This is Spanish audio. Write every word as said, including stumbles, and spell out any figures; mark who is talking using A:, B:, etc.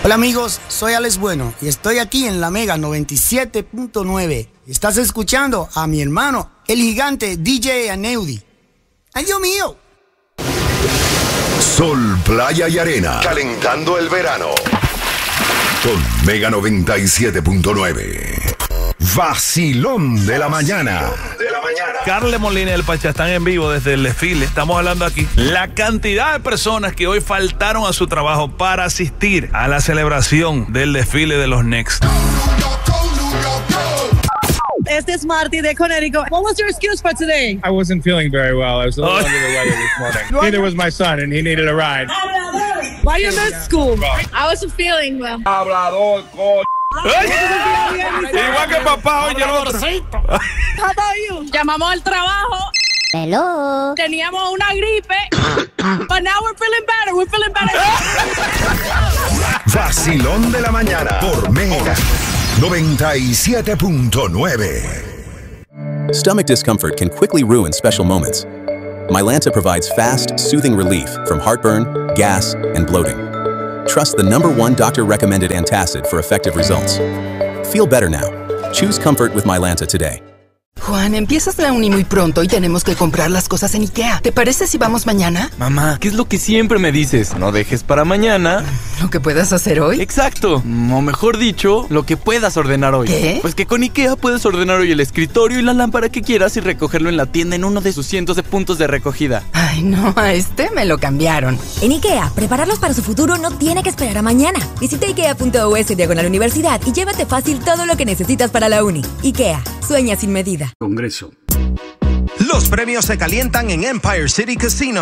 A: Hola amigos, soy Alex Bueno y estoy aquí en la Mega noventa y siete punto nueve. Estás escuchando a mi hermano, el gigante D J Aneudi. ¡Ay, Dios mío!
B: Sol, playa y arena, calentando el verano. Con Mega noventa y siete punto nueve. Vacilón de la mañana. De la mañana.
C: Carle Molina y el Pachá están en vivo desde el desfile. Estamos hablando aquí la cantidad de personas que hoy faltaron a su trabajo para asistir a la celebración del desfile de los Next.
D: Este es Marty de Connecticut. What was your excuse for today?
E: I wasn't feeling very well. I was a little
C: Oh.
E: under the weather this morning. Neither was my son, and he needed a ride.
D: Why you missed school?
F: I wasn't feeling well.
E: Hablador, co...
C: Igual que papá, oye, el otro.
D: How about you? Llamamos al trabajo.
F: Hello.
D: Teníamos una gripe. But now we're feeling better. We're feeling better.
B: Vacilón de la mañana por Mega noventa y siete punto nueve.
G: Stomach discomfort can quickly ruin special moments. Mylanta provides fast, soothing relief from heartburn, gas, and bloating. Trust the number one doctor-recommended antacid for effective results. Feel better now. Choose comfort with Mylanta today.
H: Juan, empiezas la uni muy pronto y tenemos que comprar las cosas en IKEA. ¿Te parece si vamos mañana?
I: Mamá, ¿qué es lo que siempre me dices? No dejes para mañana.
H: ¿Lo que puedas hacer hoy?
I: Exacto. O mejor dicho, lo que puedas ordenar hoy.
H: ¿Qué?
I: Pues que con IKEA puedes ordenar hoy el escritorio y la lámpara que quieras y recogerlo en la tienda en uno de sus cientos de puntos de recogida.
H: Ay, no, a este me lo cambiaron.
F: En IKEA, prepararlos para su futuro no tiene que esperar a mañana. Visita ikea punto us diagonal universidad y llévate fácil todo lo que necesitas para la uni. IKEA, sueña sin medida.
J: Congreso. Los premios se calientan en Empire City Casino.